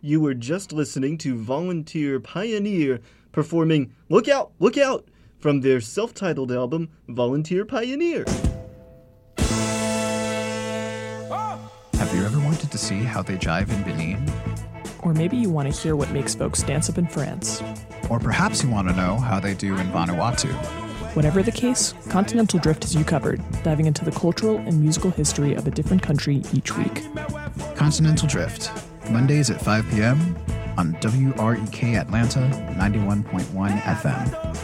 You were just listening to Volunteer Pioneer performing Look Out, Look Out from their self-titled album, Volunteer Pioneer. Have you ever wanted to see how they jive in Benin? Or maybe you want to hear what makes folks dance up in France. Or perhaps you want to know how they do in Vanuatu. Whatever the case, Continental Drift has you covered, diving into the cultural and musical history of a different country each week. Continental Drift, Mondays at 5 p.m. on WREK Atlanta 91.1 FM.